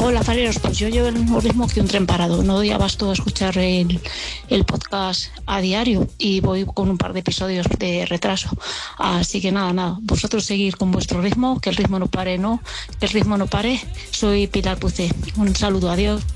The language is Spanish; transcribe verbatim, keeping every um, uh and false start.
Hola, fareros, pues yo llevo el mismo ritmo que un tren parado. No doy abasto a escuchar el, el podcast a diario y voy con un par de episodios de retraso. Así que nada, nada, vosotros seguir con vuestro ritmo, que el ritmo no pare, no, que el ritmo no pare. Soy Pilar Puce. Un saludo, adiós.